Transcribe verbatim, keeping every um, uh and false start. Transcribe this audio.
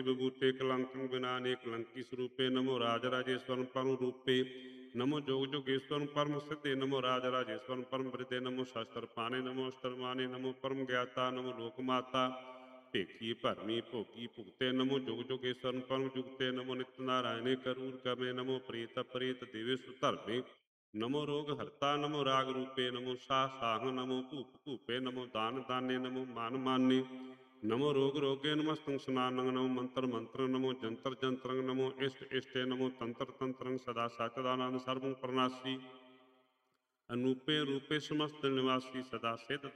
विभूते कलंकं विनाने कलंकी स्वरूपे नमो राजराजेश्वरं परम रूपे नमो जोग जोगेश्वरं परम सिद्धे नमो राजराजेश्वरं परम वृद्धे नमो शस्त्र पाने नमो अस्त्रमाने नमो परम ज्ञाता नमो लोकमाता भेखी भरमी भोगी भुगते नमो जोग जोगेश्वरं परम जुगते नमो नित्य नारायणे करूर कमे नमो प्रेत प्रेत देवेशु धर्मे नमो रोग हरता नमो राग रूपे नमो शाह साह नमो भूप भूपे नमो दान दाने नमो मान माने नमो रोग रोगे नमस्तंग स्नानं नमो मंत्र मंत्र नमो जंतर जंत्रं नमो इष्ट इष्टे नमो तंत्र तंत्रं सदा सचदानंद सर्वं प्रणासी अनूपे रूपे समस्त निवासी सदा सिद्ध